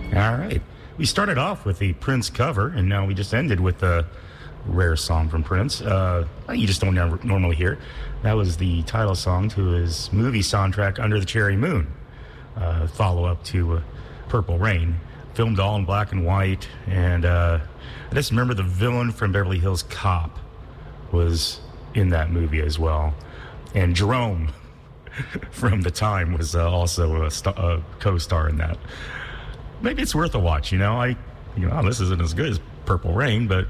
All right. We started off with the Prince cover, and now we just ended with a rare song from Prince. You just don't normally hear. That was the title song to his movie soundtrack, Under the Cherry Moon, follow-up to Purple Rain, filmed all in black and white. And I just remember the villain from Beverly Hills Cop was in that movie as well. And Jerome from The Time was also a co-star in that. Maybe it's worth a watch, this isn't as good as Purple Rain, but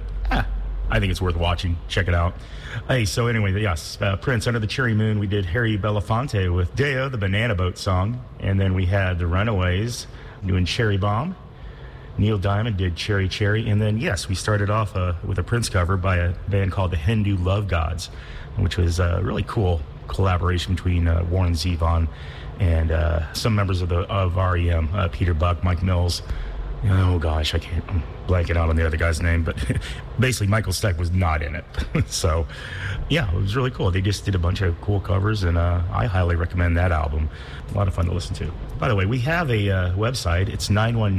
I think it's worth watching. Check it out. Hey, so anyway, yes, Prince, Under the Cherry Moon. We did Harry Belafonte with Deo, the Banana Boat song. And then we had the Runaways doing Cherry Bomb. Neil Diamond did Cherry Cherry. And then, yes, we started off with a Prince cover by a band called the Hindu Love Gods, which was a really cool collaboration between Warren Zevon and some members of REM, Peter Buck, Mike Mills. Oh gosh, I'm blanking out on the other guy's name, but basically Michael Stipe was not in it. So yeah, it was really cool. They just did a bunch of cool covers, and I highly recommend that album. A lot of fun to listen to. By the way, we have a website. It's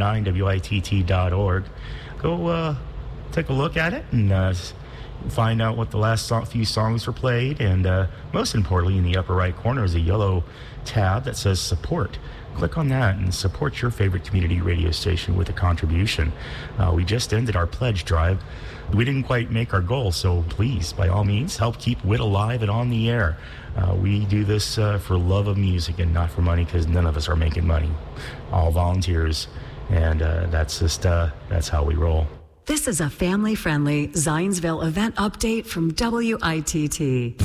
919witt.org. Go take a look at it and find out what the last few songs were played. And most importantly, in the upper right corner is a yellow tab that says support. Click on that and support your favorite community radio station with a contribution. We just ended our pledge drive. We didn't quite make our goal, so please, by all means, help keep WIT alive and on the air. We do this for love of music and not for money, because none of us are making money. All volunteers, and that's how we roll. This is a family-friendly Zionsville event update from WITT.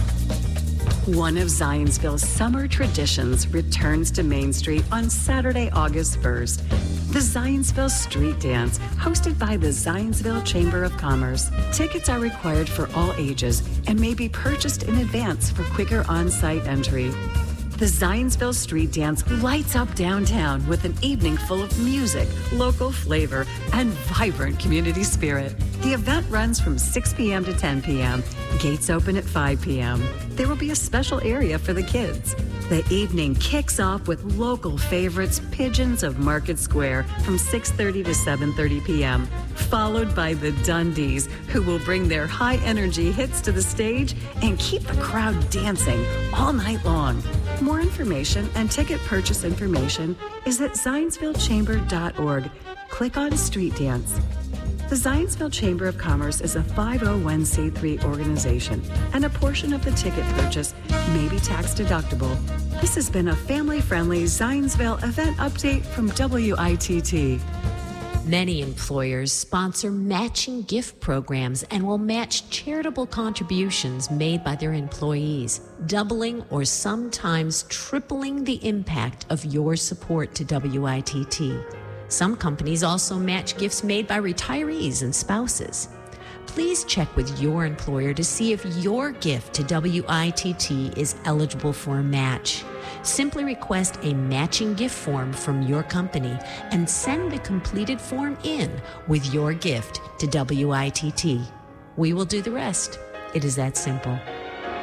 One of Zionsville's summer traditions returns to Main Street on Saturday, August 1st. The Zionsville Street Dance, hosted by the Zionsville Chamber of Commerce. Tickets are required for all ages and may be purchased in advance for quicker on-site entry. The Zionsville Street Dance lights up downtown with an evening full of music, local flavor, and vibrant community spirit. The event runs from 6 p.m. to 10 p.m. Gates open at 5 p.m. There will be a special area for the kids. The evening kicks off with local favorites Pigeons of Market Square from 6:30 to 7:30 p.m., followed by the Dundies, who will bring their high-energy hits to the stage and keep the crowd dancing all night long. More information and ticket purchase information is at zionsvillechamber.org. Click on Street Dance. The Zionsville Chamber of Commerce is a 501c3 organization, and a portion of the ticket purchase may be tax deductible. This has been a family-friendly Zionsville event update from WITT. Many employers sponsor matching gift programs and will match charitable contributions made by their employees, doubling or sometimes tripling the impact of your support to WITT. Some companies also match gifts made by retirees and spouses. Please check with your employer to see if your gift to WITT is eligible for a match. Simply request a matching gift form from your company and send the completed form in with your gift to WITT. We will do the rest. It is that simple.